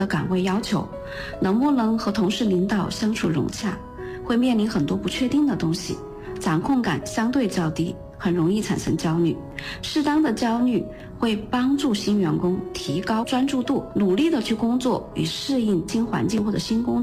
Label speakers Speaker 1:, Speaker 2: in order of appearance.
Speaker 1: 的岗位要求，能不能和同事领导相处融洽，会面临很多不确定的东西，掌控感相对较低，很容易产生焦虑。适当的焦虑会帮助新员工提高专注度，努力的去工作与适应新环境或者新工作